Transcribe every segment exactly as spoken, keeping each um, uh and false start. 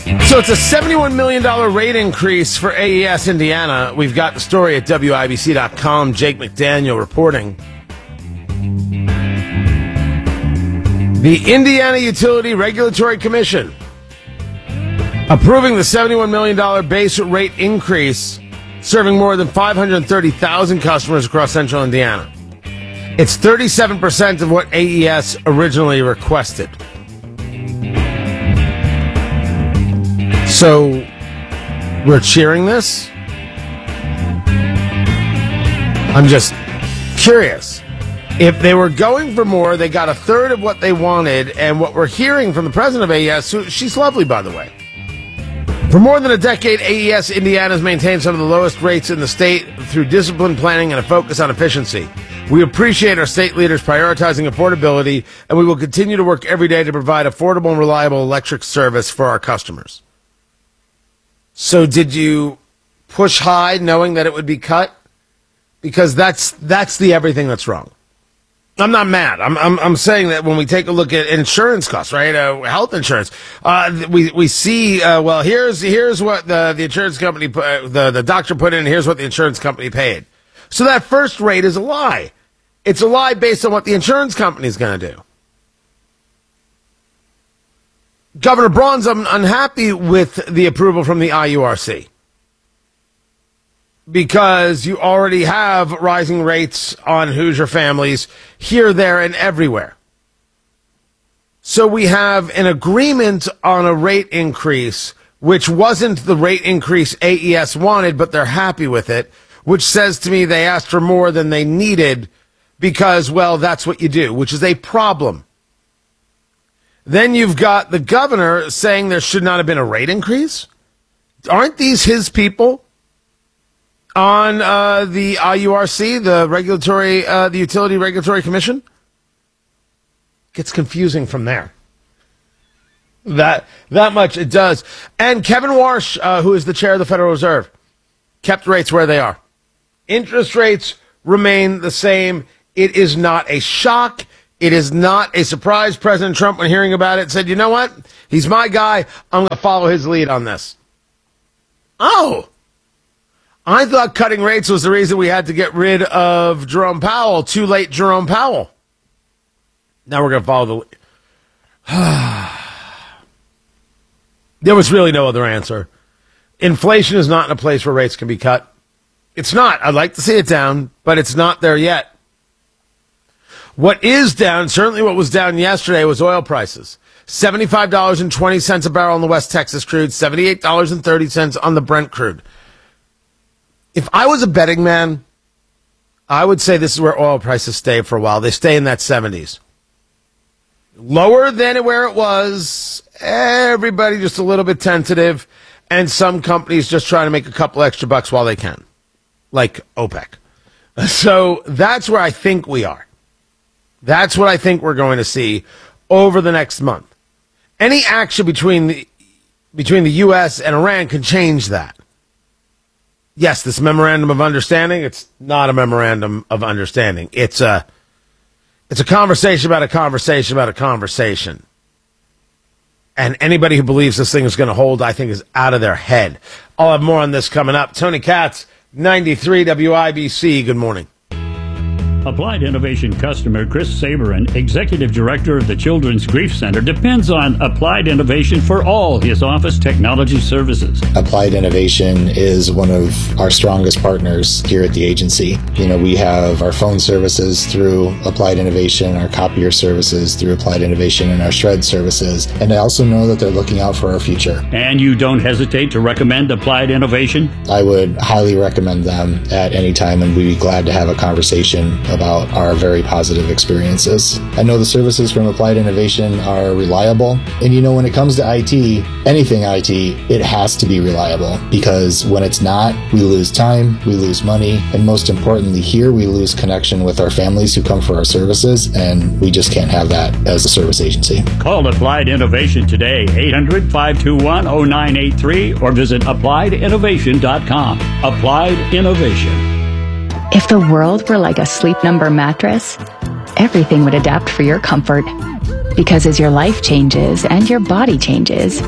So it's a seventy-one million dollars rate increase for A E S Indiana. We've got the story at W I B C dot com. Jake McDaniel reporting. The Indiana Utility Regulatory Commission approving the seventy-one million dollars base rate increase, serving more than five hundred thirty thousand customers across central Indiana. It's thirty-seven percent of what A E S originally requested. So, we're cheering this? I'm just curious. If they were going for more, they got a third of what they wanted, and what we're hearing from the president of A E S, who, she's lovely, by the way. For more than a decade, A E S Indiana has maintained some of the lowest rates in the state through disciplined planning and a focus on efficiency. We appreciate our state leaders prioritizing affordability, and we will continue to work every day to provide affordable and reliable electric service for our customers. So did you push high knowing that it would be cut? Because that's that's the everything that's wrong. I'm not mad. I'm I'm, I'm saying that when we take a look at insurance costs, right, uh, health insurance, uh, we we see. Uh, well, here's here's what the the insurance company put, uh, the the doctor put in. Here's what the insurance company paid. So that first rate is a lie. It's a lie based on what the insurance company is going to do. Governor Braun's un- unhappy with the approval from the I U R C because you already have rising rates on Hoosier families here, there, and everywhere. So we have an agreement on a rate increase, which wasn't the rate increase A E S wanted, but they're happy with it, which says to me they asked for more than they needed because, well, that's what you do, which is a problem. Then you've got the governor saying there should not have been a rate increase. Aren't these his people on uh, the I U R C, the regulatory, uh, the Utility Regulatory Commission? Gets confusing from there. That that much it does. And Kevin Warsh, uh, who is the chair of the Federal Reserve, kept rates where they are. Interest rates remain the same. It is not a shock. It is not a surprise. President Trump, when hearing about it, said, you know what? He's my guy. I'm going to follow his lead on this. Oh, I thought cutting rates was the reason we had to get rid of Jerome Powell. Too late, Jerome Powell. Now we're going to follow the lead. There was really no other answer. Inflation is not in a place where rates can be cut. It's not. I'd like to see it down, but it's not there yet. What is down, certainly what was down yesterday, was oil prices. seventy-five dollars and twenty cents a barrel on the West Texas crude, seventy-eight dollars and thirty cents on the Brent crude. If I was a betting man, I would say this is where oil prices stay for a while. They stay in that seventies. Lower than where it was, everybody just a little bit tentative, and some companies just trying to make a couple extra bucks while they can, like OPEC. So that's where I think we are. That's what I think we're going to see over the next month. Any action between the between the U S and Iran can change that. Yes, this memorandum of understanding, it's not a memorandum of understanding. It's a it's a conversation about a conversation about a conversation. And anybody who believes this thing is going to hold, I think, is out of their head. I'll have more on this coming up. Tony Katz, ninety-three W I B C. Good morning. Applied Innovation customer Chris Saberin, Executive Director of the Children's Grief Center, depends on Applied Innovation for all his office technology services. Applied Innovation is one of our strongest partners here at the agency. You know, we have our phone services through Applied Innovation, our copier services through Applied Innovation, and our shred services. And I also know that they're looking out for our future. And you don't hesitate to recommend Applied Innovation? I would highly recommend them at any time, and we'd be glad to have a conversation about our very positive experiences. I know the services from Applied Innovation are reliable, and you know, when it comes to I T, anything I T, it has to be reliable, because when it's not, we lose time, we lose money, and most importantly here, we lose connection with our families who come for our services, and we just can't have that as a service agency. Call Applied Innovation today, eight hundred, five two one, zero nine eight three, or visit applied innovation dot com. Applied Innovation. If the world were like a Sleep Number mattress, everything would adapt for your comfort. Because as your life changes and your body changes,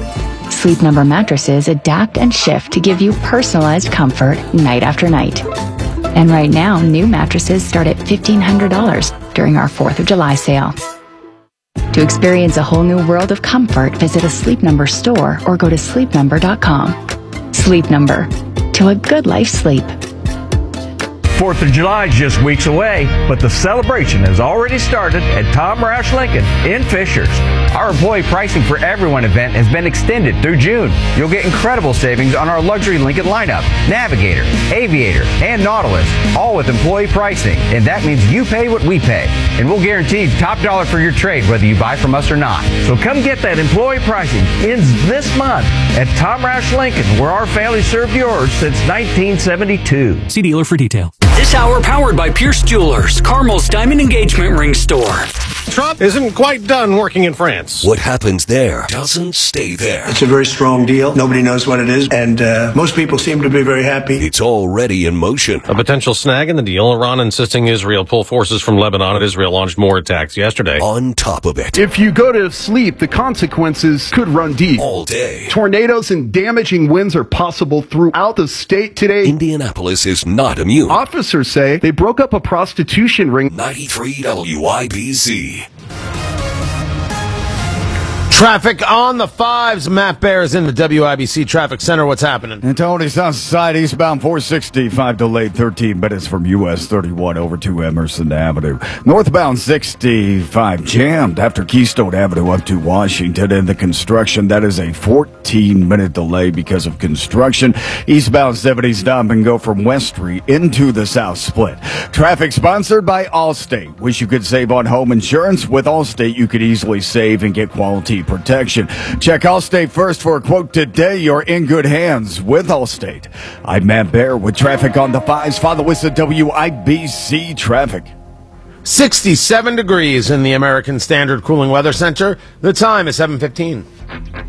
Sleep Number mattresses adapt and shift to give you personalized comfort night after night. And right now, new mattresses start at fifteen hundred dollars during our fourth of July sale. To experience a whole new world of comfort, visit a Sleep Number store or go to sleep number dot com. Sleep Number. To a good life sleep. fourth of July is just weeks away, but the celebration has already started at Tom Roush Lincoln in Fishers. Our employee pricing for everyone event has been extended through June. You'll get incredible savings on our luxury Lincoln lineup, Navigator, Aviator, and Nautilus, all with employee pricing. And that means you pay what we pay. And we'll guarantee top dollar for your trade whether you buy from us or not. So come get that employee pricing. Ends this month at Tom Roush Lincoln, where our family served yours since nineteen seventy-two. See dealer for details. This hour powered by Pierce Jewelers, Carmel's diamond engagement ring store. Trump isn't quite done working in France. What happens there doesn't stay there. It's a very strong deal. Nobody knows what it is, and uh, most people seem to be very happy. It's already in motion. A potential snag in the deal, Iran insisting Israel pull forces from Lebanon. Israel launched more attacks yesterday. On top of it, if you go to sleep, the consequences could run deep. All day. Tornadoes and damaging winds are possible throughout the state today. Indianapolis is not immune. Officers say they broke up a prostitution ring. ninety-three W I B Z. Traffic on the fives. Matt Bear is in the W I B C Traffic Center. What's happening? In Tony South Side, eastbound four sixty-five delayed thirteen minutes from U S thirty-one over to Emerson Avenue. Northbound sixty-five jammed after Keystone Avenue up to Washington. And the construction, that is a fourteen minute delay because of construction. Eastbound seventy stop and go from West Street into the South Split. Traffic sponsored by Allstate. Wish you could save on home insurance? With Allstate, you could easily save and get quality protection. Check Allstate first for a quote today. You're in good hands with Allstate. I'm Matt Bear with traffic on the fives. Follow us at W I B C Traffic. sixty-seven degrees in the American Standard Cooling Weather Center. The time is seven fifteen.